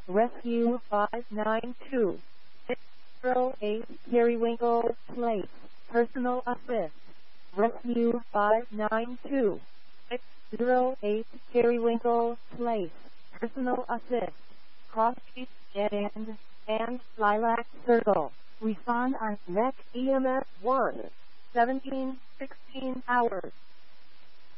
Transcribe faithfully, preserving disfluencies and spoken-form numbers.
Rescue five nine two six zero eight Periwinkle Place. Personal assist. Rescue five nine two six zero eight Periwinkle Place. Personal assist. Cross Street Dead End and Lilac Circle. Respond on Rec E M S one. seventeen sixteen hours.